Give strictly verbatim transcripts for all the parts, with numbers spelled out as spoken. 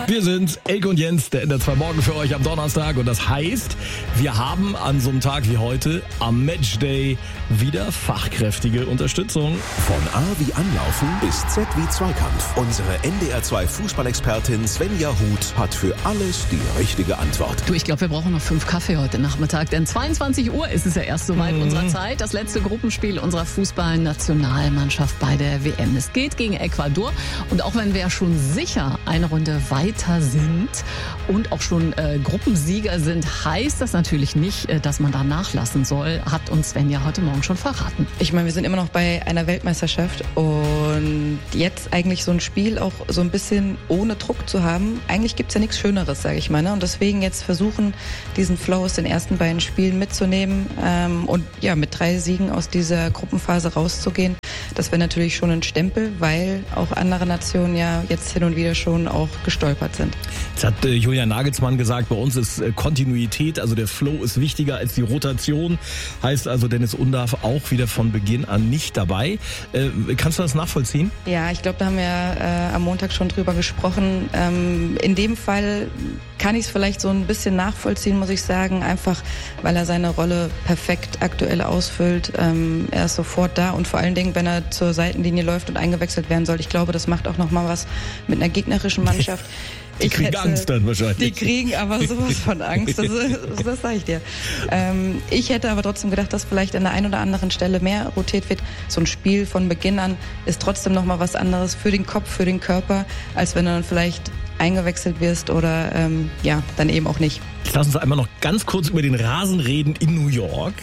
Wir sind Elke und Jens, der N D R zwei Morgen für euch am Donnerstag. Und das heißt, wir haben an so einem Tag wie heute, am Matchday, wieder fachkräftige Unterstützung. Von A wie Anlaufen bis Z wie Zweikampf. Unsere N D R zwei Fußballexpertin Svenja Huth hat für alles die richtige Antwort. Du, ich glaube, wir brauchen noch fünf Kaffee heute Nachmittag, denn zweiundzwanzig Uhr ist es ja erst soweit mhm. unserer Zeit. Das letzte Gruppenspiel unserer Fußballnationalmannschaft bei der W M. Es geht gegen Ecuador und auch wenn wir ja schon sicher eine Runde weiter sind und auch schon äh, Gruppensieger sind, heißt das natürlich nicht, äh, dass man da nachlassen soll, hat uns Svenja heute Morgen schon verraten. Ich meine, wir sind immer noch bei einer Weltmeisterschaft und jetzt eigentlich so ein Spiel auch so ein bisschen ohne Druck zu haben, eigentlich gibt's ja nichts Schöneres, sage ich mal. Ne? Und deswegen jetzt versuchen, diesen Flow aus den ersten beiden Spielen mitzunehmen ähm, und ja, mit drei Siegen aus dieser Gruppenphase rauszugehen. Das wäre natürlich schon ein Stempel, weil auch andere Nationen ja jetzt hin und wieder schon auch gestolpert sind. Jetzt hat äh, Julian Nagelsmann gesagt, bei uns ist äh, Kontinuität, also der Flow ist wichtiger als die Rotation. Heißt also, Dennis Undav auch wieder von Beginn an nicht dabei. Äh, kannst du das nachvollziehen? Ja, ich glaube, da haben wir äh, am Montag schon drüber gesprochen. Ähm, in dem Fall kann ich es vielleicht so ein bisschen nachvollziehen, muss ich sagen, einfach weil er seine Rolle perfekt aktuell ausfüllt. Ähm, er ist sofort da und vor allen Dingen, wenn er zur Seitenlinie läuft und eingewechselt werden soll. Ich glaube, das macht auch nochmal was mit einer gegnerischen Mannschaft. Die ich kriegen hätte, Angst dann wahrscheinlich. Die kriegen aber sowas von Angst, das, das sage ich dir. Ähm, ich hätte aber trotzdem gedacht, dass vielleicht an der einen oder anderen Stelle mehr rotiert wird. So ein Spiel von Beginn an ist trotzdem nochmal was anderes für den Kopf, für den Körper, als wenn du dann vielleicht eingewechselt wirst oder ähm, ja, dann eben auch nicht. Lass uns einmal noch ganz kurz über den Rasen reden in New York.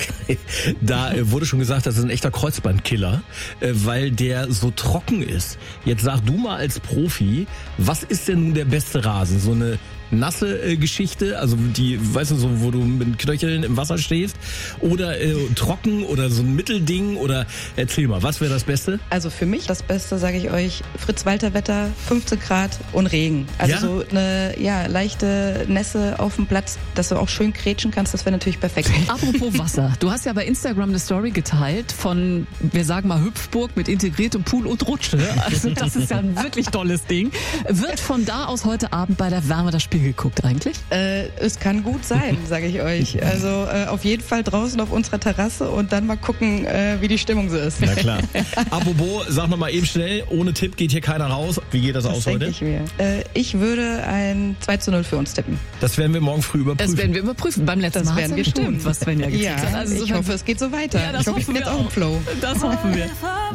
Da äh, wurde schon gesagt, das ist ein echter Kreuzbandkiller, äh, weil der so trocken ist. Jetzt sag du mal als Profi, was ist denn nun der beste Rasen? So eine nasse äh, Geschichte, also die, weißt du, so, wo du mit Knöcheln im Wasser stehst, oder äh, trocken oder so ein Mittelding, oder erzähl mal, was wäre das Beste? Also für mich das Beste, sage ich euch, Fritz-Walter-Wetter, fünfzehn Grad und Regen. Also ja? so eine ja, leichte Nässe auf dem Platz, dass du auch schön kretschen kannst, das wäre natürlich perfekt. Apropos Wasser, du hast ja bei Instagram eine Story geteilt von, wir sagen mal, Hüpfburg mit integriertem Pool und Rutsche. Also das ist ja ein wirklich tolles Ding. Wird von da aus heute Abend bei der Wärme das Spiel geguckt eigentlich? Äh, es kann gut sein, sage ich euch. Also äh, auf jeden Fall draußen auf unserer Terrasse und dann mal gucken, äh, wie die Stimmung so ist. Na klar. Apropos, sag noch mal eben schnell, ohne Tipp geht hier keiner raus. Wie geht das, das aus heute? Ich, mir. Äh, ich würde ein zwei zu null für uns tippen. Das werden wir morgen früh überprüfen. Das werden wir überprüfen. Beim letzten das Mal werden wir gestimmt, tun. was Svenja gesagt ja, hat. Also ich so hoffe, es geht so weiter. Ja, ich hoffe, ich bin jetzt auch im Flow. Das hoffen wir.